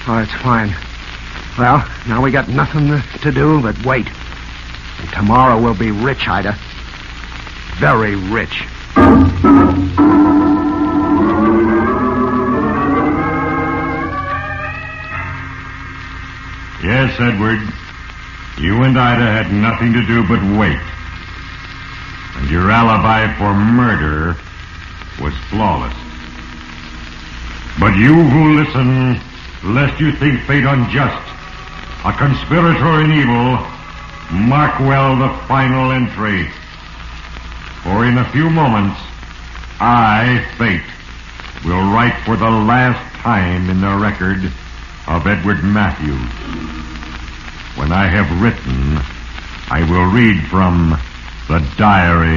Oh, it's fine. Well, now we got nothing to do but wait. And tomorrow we'll be rich, Ida. Very rich. Yes, Edward. You and Ida had nothing to do but wait. And your alibi for murder was flawless. But you who listen, lest you think fate unjust, a conspirator in evil, mark well the final entry. For in a few moments, I, Fate, will write for the last time in the record of Edward Matthews. When I have written, I will read from the diary